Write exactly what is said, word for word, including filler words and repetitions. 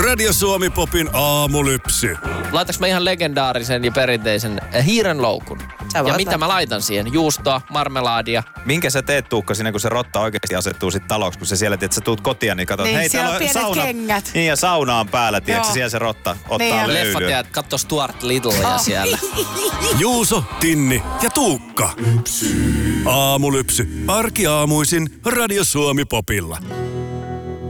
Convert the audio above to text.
Radio Suomi Popin aamulypsy. Laitaks mä ihan legendaarisen ja perinteisen hiirenloukun? Ja mitä laittaa. Mä laitan siihen? Juustoa, marmelaadia. Minkä sä teet, Tuukka, siinä kun se rotta oikeasti asettuu sit taloksi, kun sä siellä, että sä tuut kotia, niin katsot, niin, hei, täällä on sauna. Kengät. Niin, ja sauna on päällä, tiedätkö, siellä se rotta ottaa niin, löylyä. Leffat jää, katso Stuart Littlea oh. siellä. Juuso, Tinni ja Tuukka. Aamulypsy. Arkiaamuisin Radio Suomi Popilla.